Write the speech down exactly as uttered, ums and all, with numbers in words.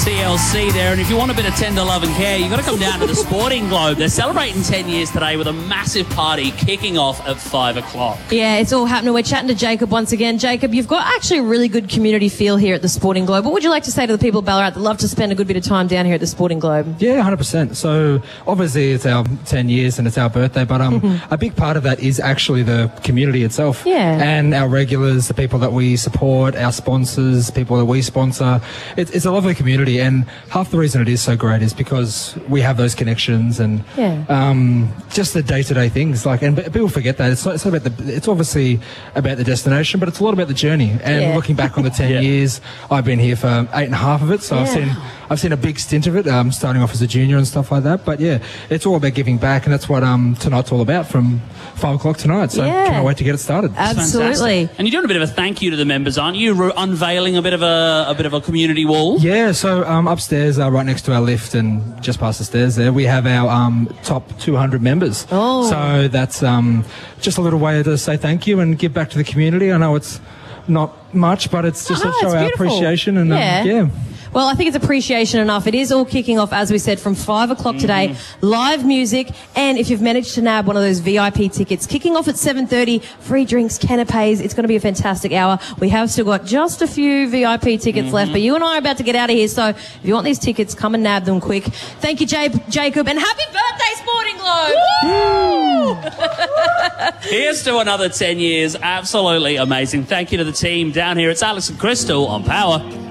T L C there, and if you want a bit of tender love and care, you've got to come down to the Sporting Globe. They're celebrating ten years today with a massive party kicking off at five o'clock. Yeah, it's all happening. We're chatting to Jacob once again. Jacob, you've got actually a really good community feel here at the Sporting Globe. What would you like to say to the people of Ballarat that love to spend a good bit of time down here at the Sporting Globe? Yeah, one hundred percent. So obviously it's our ten years and it's our birthday, but um, mm-hmm. a big part of that is actually the community itself. Yeah. And our regulars, the people that we support, our sponsors, people that we sponsor. It's, it's a lovely community, and half the reason it is so great is because we have those connections and yeah. um, just the day-to-day things. Like, and people forget that it's not, it's not about the. It's obviously about the destination, but it's a lot about the journey. And yeah. looking back on the ten yeah. years, I've been here for eight and a half of it, so yeah. I've seen I've seen a big stint of it, um, starting off as a junior and stuff like that. But yeah, it's all about giving back, and that's what um, tonight's all about from five o'clock tonight. So yeah. can't wait to get it started. Absolutely. And you're doing a bit of a thank you to the members, aren't you? Re- unveiling a bit of a, a bit of a community wall. Yeah, so um, upstairs, uh, right next to our lift and just past the stairs there, we have our um, top two hundred members. Oh. So that's um, just a little way to say thank you and give back to the community. I know it's not much, but it's just Oh, to show it's our beautiful. appreciation. And Yeah. um, yeah. Well, I think it's appreciation enough. It is all kicking off, as we said, from five o'clock today. Mm-hmm. Live music, and if you've managed to nab one of those V I P tickets, kicking off at seven thirty, free drinks, canapes. It's going to be a fantastic hour. We have still got just a few V I P tickets Mm-hmm. left, but you and I are about to get out of here, so if you want these tickets, come and nab them quick. Thank you, J- Jacob, and happy birthday, Sporting Globe! Here's to another ten years. Absolutely amazing. Thank you to the team down here. It's Alex and Crystal on Power.